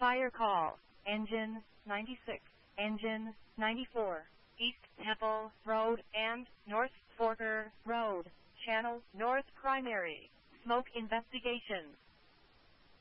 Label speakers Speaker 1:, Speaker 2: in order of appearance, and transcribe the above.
Speaker 1: Fire call. Engine 96, Engine 94, East Temple Road and North Forker Road, Channel North Primary. Smoke investigation.